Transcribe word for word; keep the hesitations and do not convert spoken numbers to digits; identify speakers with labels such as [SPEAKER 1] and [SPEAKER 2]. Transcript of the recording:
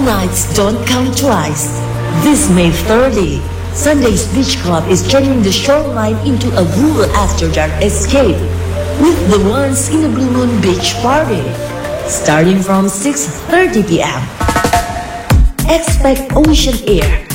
[SPEAKER 1] nights don't count twice. This May thirtieth, Sunday's Beach Club is turning the shoreline into a rural after-dark escape with the Once in a Blue Moon Beach Party, starting from six thirty p m Expect ocean air,